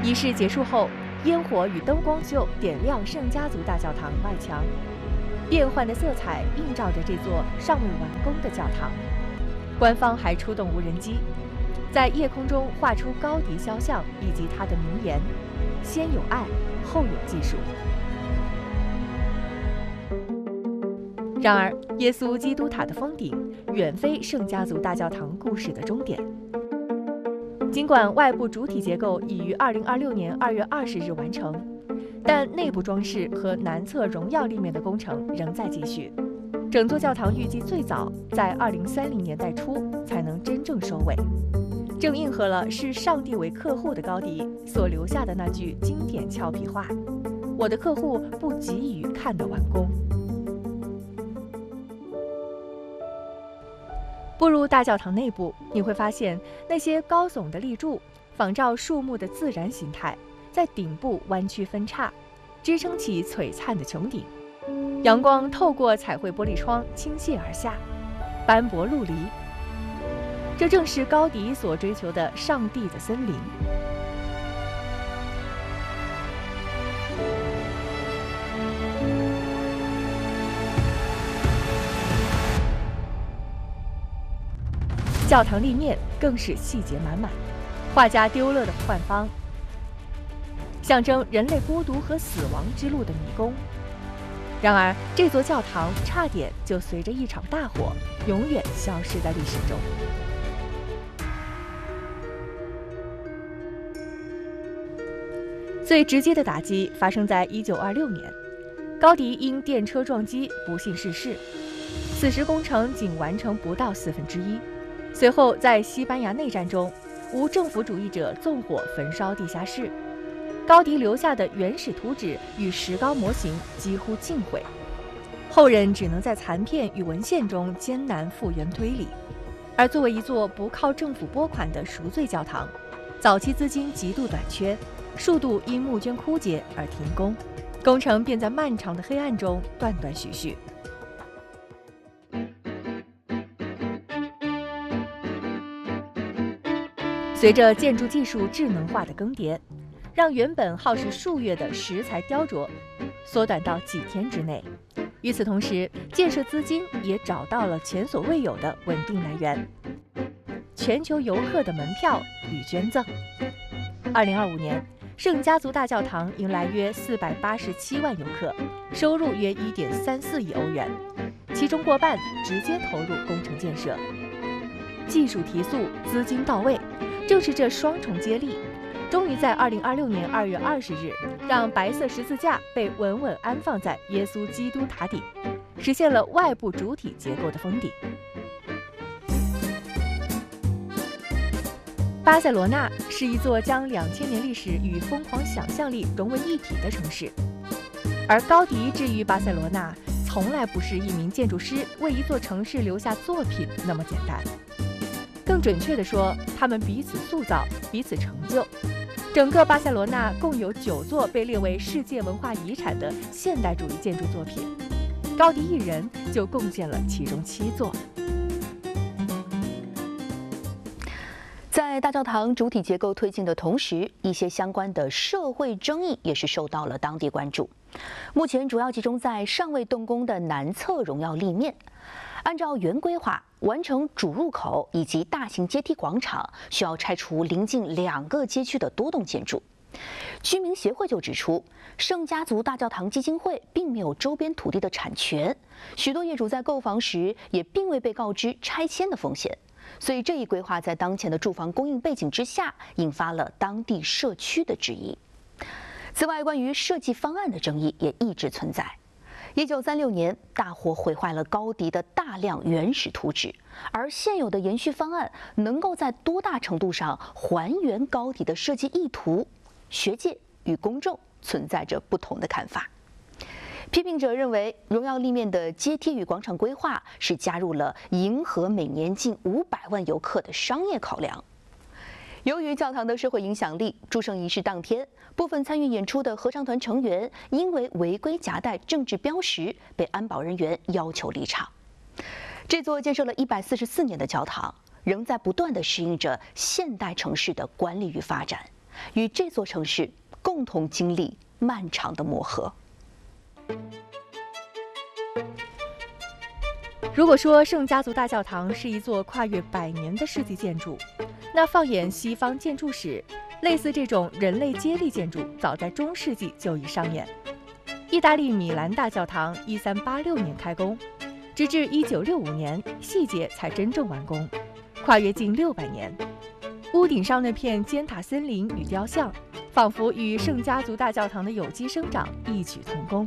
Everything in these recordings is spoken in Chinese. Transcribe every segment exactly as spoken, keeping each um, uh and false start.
仪式结束后，烟火与灯光秀点亮圣家族大教堂外墙，变幻的色彩映照着这座尚未完工的教堂。官方还出动无人机，在夜空中画出高迪肖像以及他的名言：“先有爱，后有技术。”然而，耶稣基督塔的峰顶远非圣家族大教堂故事的终点。尽管外部主体结构已于二零二六年二月二十日完成，但内部装饰和南侧荣耀立面的工程仍在继续。整座教堂预计最早在二零三零年代初才能真正收尾，正应和了视上帝为客户的高迪所留下的那句经典俏皮话：“我的客户不急于看到完工。”步入大教堂内部，你会发现那些高耸的立柱仿照树木的自然形态，在顶部弯曲分叉，支撑起璀璨的穹顶。阳光透过彩绘玻璃窗倾泻而下，斑驳陆离。这正是高迪所追求的上帝的森林。教堂立面更是细节满满，画家丢勒的幻方，象征人类孤独和死亡之路的迷宫。然而，这座教堂差点就随着一场大火，永远消失在历史中。最直接的打击发生在一九二六年，高迪因电车撞击不幸逝世，此时工程仅完成不到四分之一。随后，在西班牙内战中，无政府主义者纵火焚烧地下室，高迪留下的原始图纸与石膏模型几乎尽毁，后人只能在残片与文献中艰难复原推理。而作为一座不靠政府拨款的赎罪教堂，早期资金极度短缺，数度因募捐枯竭而停工，工程便在漫长的黑暗中断断续续。随着建筑技术智能化的更迭，让原本耗时数月的石材雕琢缩短到几天之内。与此同时，建设资金也找到了前所未有的稳定来源——全球游客的门票与捐赠。二零二五年，圣家族大教堂迎来约四百八十七万游客，收入约一点三四亿欧元，其中过半直接投入工程建设。技术提速，资金到位。正是这双重接力，终于在二零二六年二月二十日，让白色十字架被稳稳安放在耶稣基督塔顶，实现了外部主体结构的封顶。巴塞罗那是一座将两千年历史与疯狂想象力融为一体的城市，而高迪至于巴塞罗那，从来不是一名建筑师为一座城市留下作品那么简单。更准确地说，他们彼此塑造，彼此成就。整个巴塞罗那共有九座被列为世界文化遗产的现代主义建筑作品，高迪一人就贡献了其中七座。 在大教堂主体结构推进的同时，一些相关的社会争议也是受到了当地关注。目前主要集中在尚未动工的南侧荣耀立面。按照原规划，完成主入口以及大型阶梯广场，需要拆除邻近两个街区的多栋建筑。居民协会就指出，圣家族大教堂基金会并没有周边土地的产权，许多业主在购房时也并未被告知拆迁的风险，所以这一规划在当前的住房供应背景之下，引发了当地社区的质疑。此外，关于设计方案的争议也一直存在。一九三六年，大火毁坏了高迪的大量原始图纸，而现有的延续方案能够在多大程度上还原高迪的设计意图？学界与公众存在着不同的看法。批评者认为，荣耀立面的阶梯与广场规划是加入了迎合每年近五百万游客的商业考量。由于教堂的社会影响力，祝圣仪式当天，部分参与演出的合唱团成员因为违规夹带政治标识，被安保人员要求离场。这座建设了一百四十四年的教堂，仍在不断地适应着现代城市的管理与发展， 与这座城市共同经历漫长的磨合。 如果说圣家族大教堂是一座跨越百年的世纪建筑，那放眼西方建筑史，类似这种人类接力建筑早在中世纪就已上演。意大利米兰大教堂一三八六年开工，直至一九六五年细节才真正完工，跨越近六百年。屋顶上那片尖塔森林与雕像，仿佛与圣家族大教堂的有机生长异曲同工。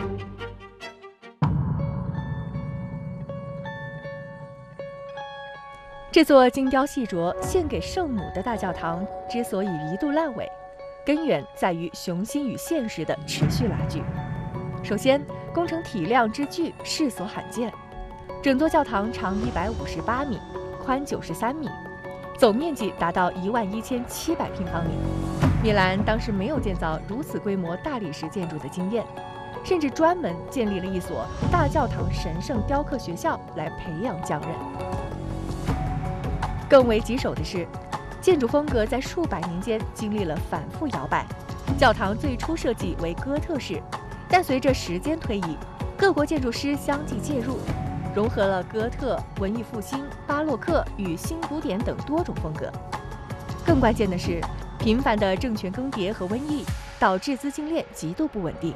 这座精雕细琢、献给圣母的大教堂之所以一度烂尾，根源在于雄心与现实的持续拉锯。首先，工程体量之巨世所罕见，整座教堂长一百五十八米，宽九十三米，总面积达到一万一千七百平方米。米兰当时没有建造如此规模大理石建筑的经验，甚至专门建立了一所大教堂神圣雕刻学校来培养匠人。更为棘手的是，建筑风格在数百年间经历了反复摇摆。教堂最初设计为哥特式，但随着时间推移，各国建筑师相继介入，融合了哥特、文艺复兴、巴洛克与新古典等多种风格。更关键的是，频繁的政权更迭和瘟疫导致资金链极度不稳定，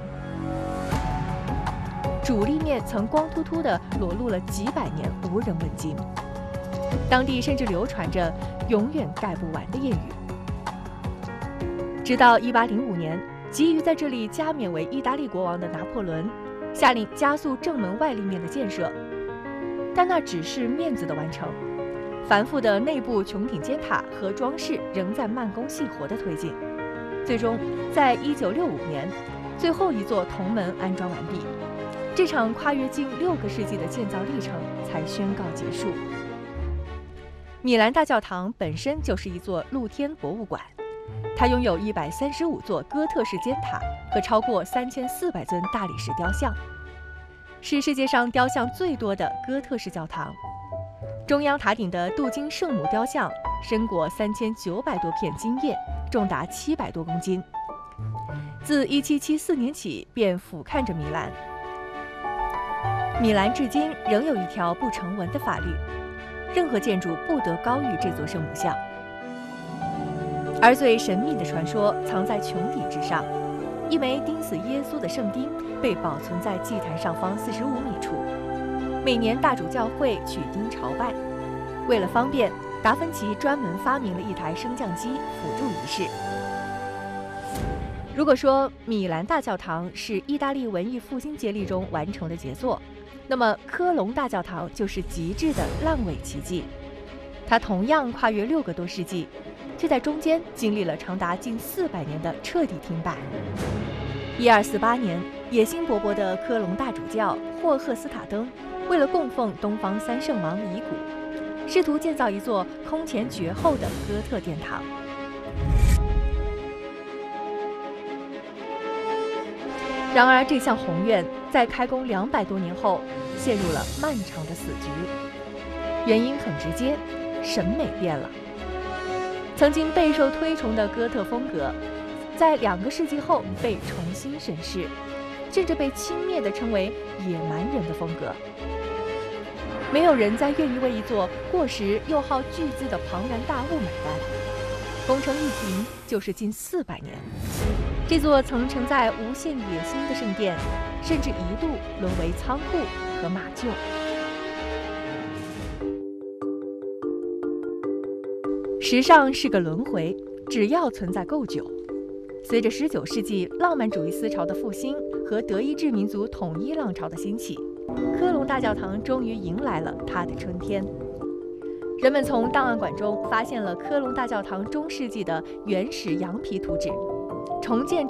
主立面曾光秃秃地裸露了几百年，无人问津。当地甚至流传着永远盖不完的谚语。直到一八零五年，急于在这里加冕为意大利国王的拿破仑下令加速正门外立面的建设，但那只是面子的完成，繁复的内部穹顶尖塔和装饰仍在慢工细活地推进。最终，在一九六五年，最后一座铜门安装完毕，这场跨越近六个世纪的建造历程才宣告结束。米兰大教堂本身就是一座露天博物馆，它拥有一百三十五座哥特式尖塔和超过三千四百尊大理石雕像，是世界上雕像最多的哥特式教堂。中央塔顶的镀金圣母雕像身裹三千九百多片金叶，重达七百多公斤。自一七七四年起便俯瞰着米兰。米兰至今仍有一条不成文的法律，任何建筑不得高于这座圣母像。而最神秘的传说藏在穹顶之上，一枚钉死耶稣的圣钉被保存在祭坛上方四十五米处。每年大主教会取钉朝拜，为了方便，达芬奇专门发明了一台升降机辅助仪式。如果说米兰大教堂是意大利文艺复兴接力中完成的杰作，那么科隆大教堂就是极致的烂尾奇迹。它同样跨越六个多世纪，却在中间经历了长达近四百年的彻底停摆。一二四八年，野心勃勃的科隆大主教霍赫斯塔登为了供奉东方三圣王遗骨，试图建造一座空前绝后的哥特殿堂。然而，这项宏愿在开工两百多年后陷入了漫长的死局。原因很直接，审美变了。曾经备受推崇的哥特风格，在两个世纪后被重新审视，甚至被轻蔑地称为野蛮人的风格。没有人再愿意为一座过时又耗巨资的庞然大物买单。工程一停就是近四百年。这座曾承载无限野心的圣殿，甚至一度沦为仓库和马厩。时尚是个轮回，只要存在够久。随着十九世纪浪漫主义思潮的复兴和德意志民族统一浪潮的兴起，科隆大教堂终于迎来了它的春天。人们从档案馆中发现了科隆大教堂中世纪的原始羊皮图纸，重建